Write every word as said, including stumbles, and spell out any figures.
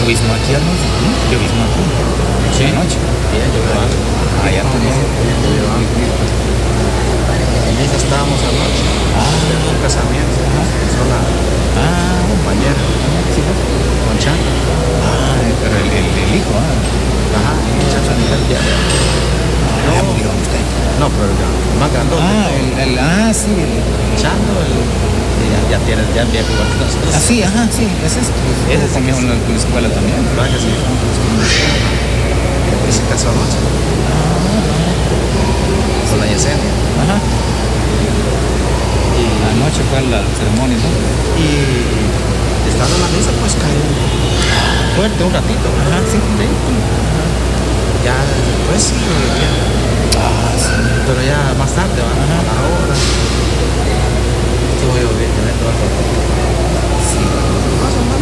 ¿Lloviznó aquí anoche? ¿Lloviznó aquí? Sí, anoche. Bien, llovió algo. Allá también. Llovió algo. En esa estábamos anoche. Ah, En un casamiento. Sola ah, compañera. sí, pues. Con Chan. Ah, pero el, el, el hijo, ah. Ajá, el muchacho a nivel ya. No, ya murió usted. No, pero el, el más grandote. Ah, el, el, ah, sí, el, Chando, el, ya, ya tiene, ya es viejo igual que nosotros. ah, sí, ajá, sí, ese es. Ese sí también que en la, en la escuela también. ¿Verdad que sí? Y se casó anoche. Con la Yesenia. Ajá. Y, Anoche fue la ceremonia, ¿no? y estando en la misa, pues cayó fuerte un ratito. Ajá, sí. Sí. Ya después sí, ya. Ah, sí. Pero ya más tarde, ¿va? Ajá. A la hora. Estuvo lloviendo, ¿eh? Todo el rato. Sí. Más o menos.